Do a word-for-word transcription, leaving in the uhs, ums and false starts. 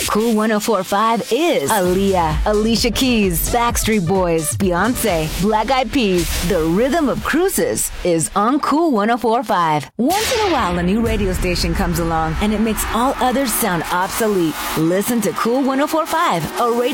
Cool one oh four point five is Aaliyah, Alicia Keys, Backstreet Boys, Beyonce, Black Eyed Peas. The rhythm of cruises is on Cool one oh four point five. Once in a while, a new radio station comes along and it makes all others sound obsolete. Listen to Cool one oh four point five, a radio